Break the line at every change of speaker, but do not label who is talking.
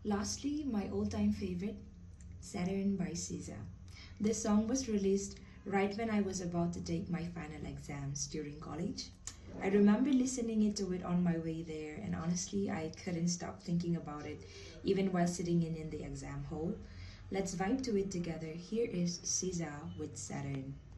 Lastly, my all-time favorite, Saturn by SZA. This song was released right when I was about to take my final exams during college. I remember listening to it on my way there, and honestly, I couldn't stop thinking about it even while sitting in the exam hall. Let's vibe to it together. Here is SZA with Saturn.